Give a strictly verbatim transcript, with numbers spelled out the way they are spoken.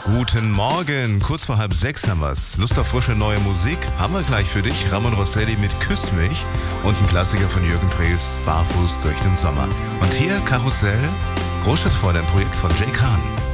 Guten Morgen, kurz vor halb sechs haben wir's. Lust auf frische neue Musik? Haben wir gleich für dich. Ramon Rosselli mit Küss mich und ein Klassiker von Jürgen Drews, Barfuß durch den Sommer. Und hier Karussell, Großstadtfreunde, ein Projekt von Jay Kahn.